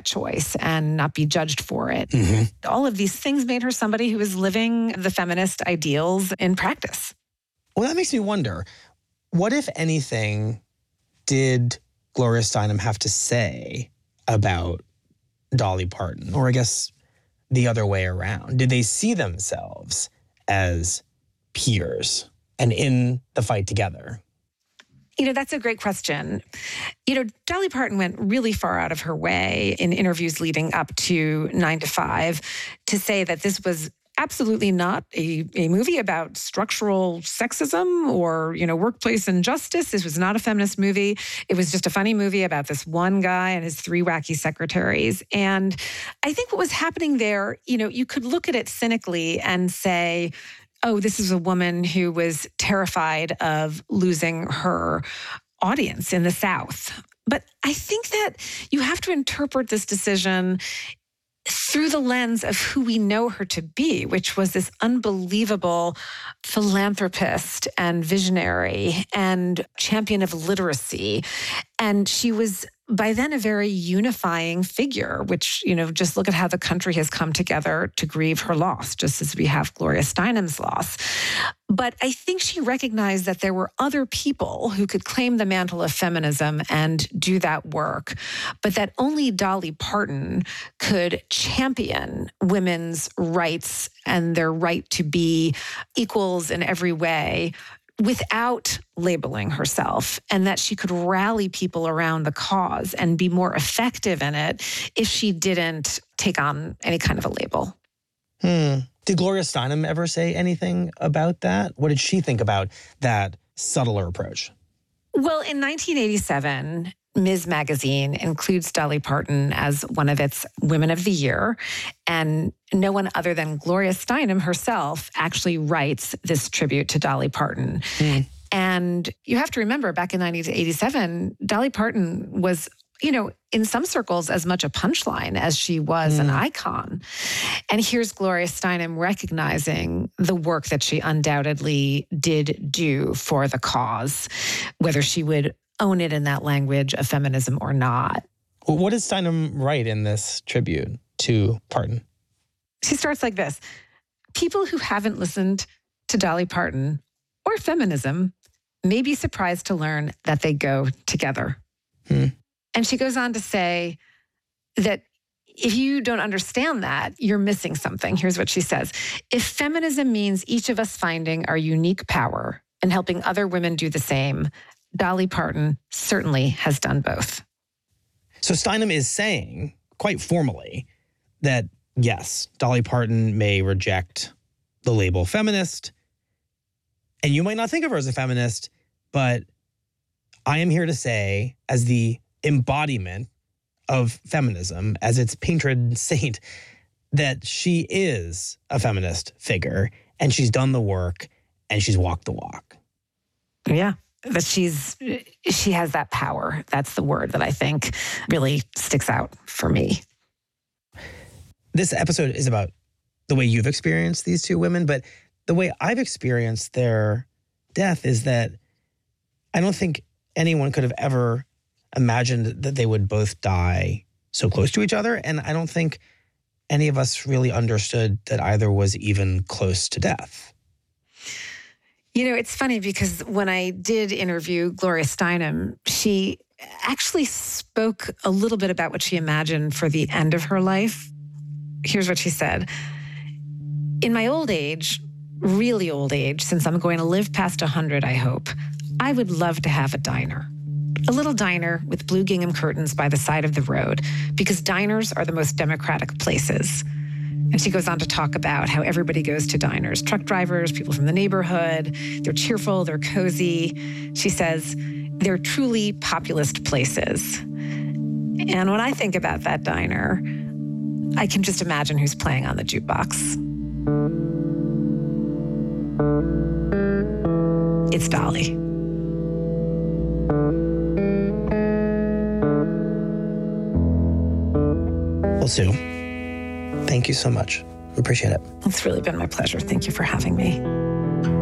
that choice and not be judged for it. Mm-hmm. All of these things made her somebody who was living the feminist ideals in practice. Well, that makes me wonder, what, if anything, did Gloria Steinem have to say about Dolly Parton? Or I guess the other way around. Did they see themselves as peers and in the fight together? That's a great question. Dolly Parton went really far out of her way in interviews leading up to 9 to 5 to say that this was absolutely not a movie about structural sexism or, workplace injustice. This was not a feminist movie. It was just a funny movie about this one guy and his 3 wacky secretaries. And I think what was happening there, you could look at it cynically and say, oh, this is a woman who was terrified of losing her audience in the South. But I think that you have to interpret this decision through the lens of who we know her to be, which was this unbelievable philanthropist and visionary and champion of literacy. And she was by then a very unifying figure, which, just look at how the country has come together to grieve her loss, just as we have Gloria Steinem's loss. But I think she recognized that there were other people who could claim the mantle of feminism and do that work, but that only Dolly Parton could champion women's rights and their right to be equals in every way without labeling herself, and that she could rally people around the cause and be more effective in it if she didn't take on any kind of a label. Did Gloria Steinem ever say anything about that? What did she think about that subtler approach? Well, in 1987, Ms. Magazine includes Dolly Parton as one of its Women of the Year, and no one other than Gloria Steinem herself actually writes this tribute to Dolly Parton. And you have to remember, back in 1987, Dolly Parton was, in some circles as much a punchline as she was an icon. And here's Gloria Steinem recognizing the work that she undoubtedly did do for the cause, whether she would own it in that language of feminism or not. Well, what does Steinem write in this tribute to Parton? She starts like this: people who haven't listened to Dolly Parton or feminism may be surprised to learn that they go together. And she goes on to say that if you don't understand that, you're missing something. Here's what she says: if feminism means each of us finding our unique power and helping other women do the same, Dolly Parton certainly has done both. So Steinem is saying, quite formally, that yes, Dolly Parton may reject the label feminist, and you might not think of her as a feminist, but I am here to say, as the embodiment of feminism, as its patron saint, that she is a feminist figure, and she's done the work, and she's walked the walk. Yeah. That she has that power. That's the word that I think really sticks out for me. This episode is about the way you've experienced these two women, but the way I've experienced their death is that I don't think anyone could have ever imagined that they would both die so close to each other, and I don't think any of us really understood that either was even close to death. It's funny because when I did interview Gloria Steinem, she actually spoke a little bit about what she imagined for the end of her life. Here's what she said: in my old age, really old age, since I'm going to live past 100, I hope, I would love to have a diner. A little diner with blue gingham curtains by the side of the road, because diners are the most democratic places. And she goes on to talk about how everybody goes to diners, truck drivers, people from the neighborhood. They're cheerful, they're cozy. She says they're truly populist places. And when I think about that diner, I can just imagine who's playing on the jukebox. It's Dolly. Well, Sue, thank you so much. Appreciate it. It's really been my pleasure. Thank you for having me.